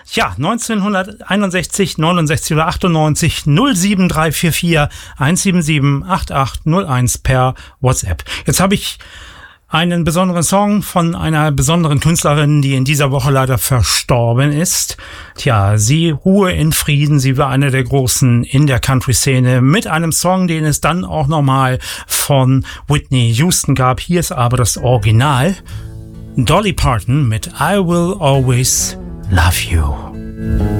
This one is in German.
Ja, 1961, 69 oder 98 07344 177 8801 per WhatsApp. Jetzt habe ich einen besonderen Song von einer besonderen Künstlerin, die in dieser Woche leider verstorben ist. Tja, sie ruhe in Frieden. Sie war eine der Großen in der Country-Szene mit einem Song, den es dann auch nochmal von Whitney Houston gab. Hier ist aber das Original. Dolly Parton mit I Will Always Love You.